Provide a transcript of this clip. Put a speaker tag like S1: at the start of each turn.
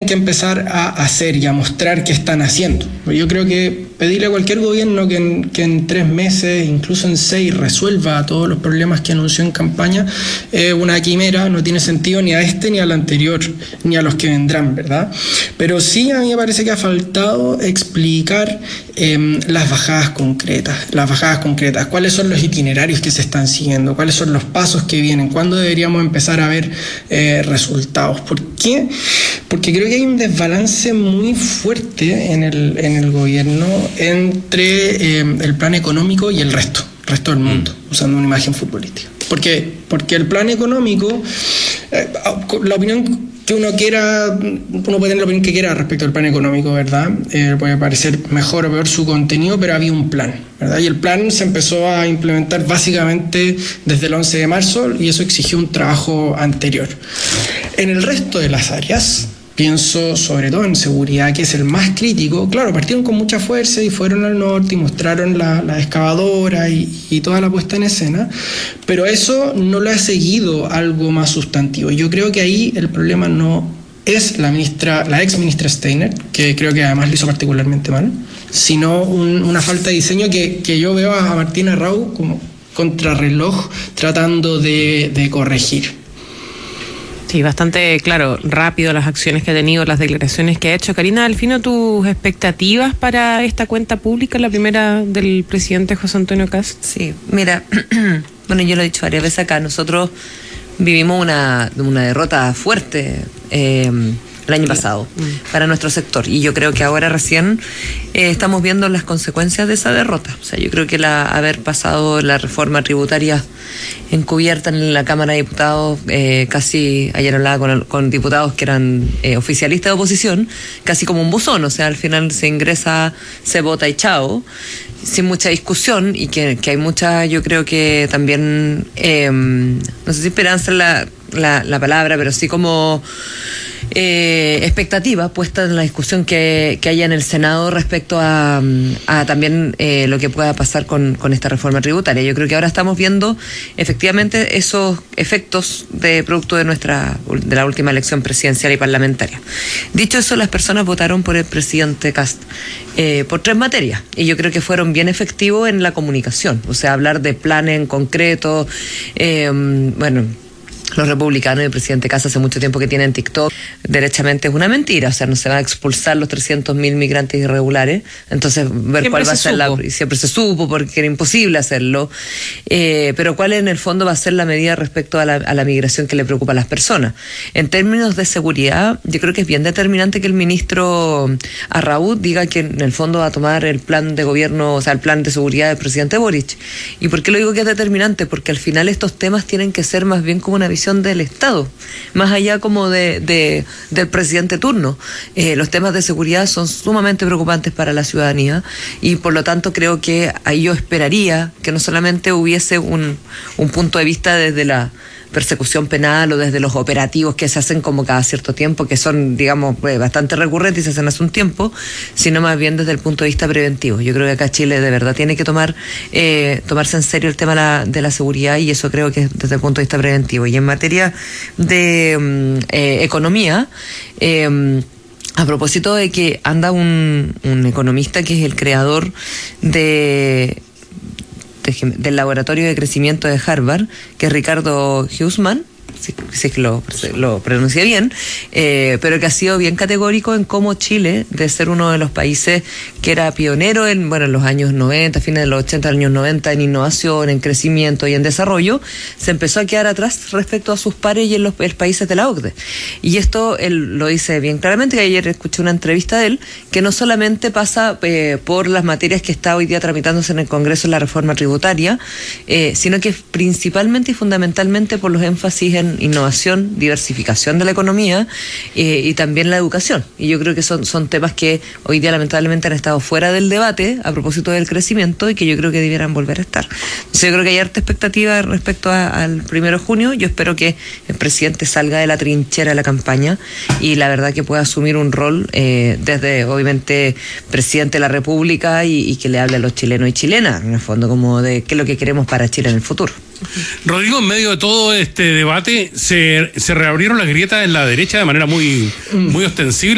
S1: que empezar a hacer y a mostrar qué están haciendo. Yo creo que pedirle a cualquier gobierno que en 3 meses, incluso en 6, resuelva todos los problemas que anunció en campaña, una quimera, no tiene sentido ni a este ni al anterior, ni a los que vendrán, ¿verdad? Pero sí a mí me parece que ha faltado explicar las bajadas concretas, cuáles son los itinerarios que se están siguiendo, cuáles son los pasos que vienen, cuándo deberíamos empezar a ver resultados. ¿Por qué? Porque creo que hay un desbalance muy fuerte en el gobierno entre el plan económico y el resto del mundo, usando una imagen futbolística. Porque el plan económico, la opinión que uno puede tener la opinión que quiera respecto al plan económico, ¿verdad? Puede parecer mejor o peor su contenido, pero había un plan, ¿verdad? Y el plan se empezó a implementar básicamente desde el 11 de marzo y eso exigió un trabajo anterior. En el resto de las áreas, pienso sobre todo en seguridad, que es el más crítico. Claro, partieron con mucha fuerza y fueron al norte y mostraron la excavadora y toda la puesta en escena, pero eso no lo ha seguido algo más sustantivo. Yo creo que ahí el problema no es la ex ministra Steiner, que creo que además lo hizo particularmente mal, sino una falta de diseño que yo veo a Martín Arrau como contrarreloj tratando de corregir.
S2: Sí, bastante claro, rápido las acciones que ha tenido, las declaraciones que ha hecho. Karina Delfino, ¿tus expectativas para esta cuenta pública, la primera del presidente José Antonio Kast?
S3: Sí, mira, bueno, yo lo he dicho varias veces acá, nosotros vivimos una derrota fuerte el año pasado para nuestro sector, y yo creo que ahora recién estamos viendo las consecuencias de esa derrota. O sea, yo creo que haber pasado la reforma tributaria encubierta en la Cámara de Diputados, casi ayer hablaba con diputados que eran oficialistas de oposición, casi como un buzón, o sea, al final se ingresa, se vota y chao, sin mucha discusión, y que hay mucha, yo creo que también, no sé si esperanza es la palabra, pero sí como expectativa puesta en la discusión que haya en el Senado respecto a también lo que pueda pasar con esta reforma tributaria. Yo creo que ahora estamos viendo efectivamente esos efectos de producto de la última elección presidencial y parlamentaria. Dicho eso, las personas votaron por el presidente Kast por 3 materias, y yo creo que fueron bien efectivos en la comunicación, o sea, hablar de planes en concreto, bueno. Los republicanos y el presidente Kast hace mucho tiempo que tienen TikTok, derechamente es una mentira, o sea, no se van a expulsar los 300.000 migrantes irregulares, entonces ver siempre cuál va a ser y siempre se supo porque era imposible hacerlo, pero cuál en el fondo va a ser la medida respecto a la migración que le preocupa a las personas. En términos de seguridad, yo creo que es bien determinante que el ministro Arrau diga que en el fondo va a tomar el plan de gobierno, o sea, el plan de seguridad del presidente Boric. ¿Y por qué lo digo que es determinante? Porque al final estos temas tienen que ser más bien como una visión del Estado, más allá como del presidente turno. Los temas de seguridad son sumamente preocupantes para la ciudadanía, y por lo tanto creo que ahí yo esperaría que no solamente hubiese un punto de vista desde la persecución penal o desde los operativos que se hacen como cada cierto tiempo, que son, digamos, bastante recurrentes y se hacen hace un tiempo, sino más bien desde el punto de vista preventivo. Yo creo que acá Chile de verdad tiene que tomarse en serio el tema de la seguridad, y eso creo que es desde el punto de vista preventivo. Y en materia de economía, a propósito de que anda un economista que es el creador del laboratorio de crecimiento de Harvard, que es Ricardo Huseman, si es que lo pronuncié bien, pero que ha sido bien categórico en cómo Chile, de ser uno de los países que era pionero en los años 90, fines de los 80, años 90, en innovación, en crecimiento y en desarrollo, se empezó a quedar atrás respecto a sus pares y en los países de la OCDE. Y esto él lo dice bien claramente, que ayer escuché una entrevista de él, que no solamente pasa por las materias que está hoy día tramitándose en el Congreso en la reforma tributaria, sino que principalmente y fundamentalmente por los énfasis en innovación, diversificación de la economía y también la educación. Y yo creo que son temas que hoy día lamentablemente han estado fuera del debate a propósito del crecimiento, y que yo creo que debieran volver a estar. Entonces yo creo que hay harta expectativa respecto al 1 de junio. Yo espero que el presidente salga de la trinchera de la campaña y la verdad que pueda asumir un rol desde, obviamente, presidente de la República y que le hable a los chilenos y chilenas, en el fondo, como de qué es lo que queremos para Chile en el futuro.
S4: Rodrigo, en medio de todo este debate se reabrieron las grietas en la derecha de manera muy ostensible.